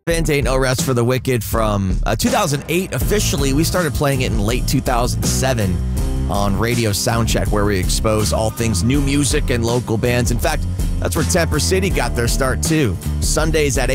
Band Ain't No Rest for the Wicked from 2008 officially. We started playing it in late 2007 on Radio Soundcheck, where we expose all things new music and local bands. In fact, that's where Temper City got their start too. Sundays at